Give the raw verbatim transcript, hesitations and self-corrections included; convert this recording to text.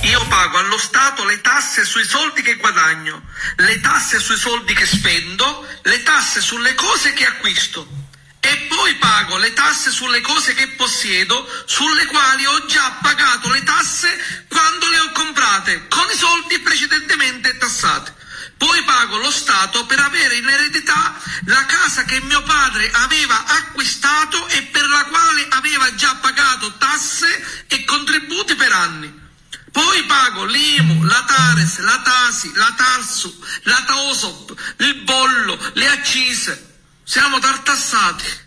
Io pago allo Stato le tasse sui soldi che guadagno, le tasse sui soldi che spendo, le tasse sulle cose che acquisto e poi pago le tasse sulle cose che possiedo, sulle quali ho già pagato le tasse quando le ho comprate, con i soldi precedentemente tassati. Poi pago lo Stato per avere in eredità la casa che mio padre aveva acquistato e per la quale aveva già pagato tasse e contributi per anni. Poi pago l'I M U, la Tares, la Tasi, la Tarsu, la Taosop, il bollo, le accise. Siamo tartassati.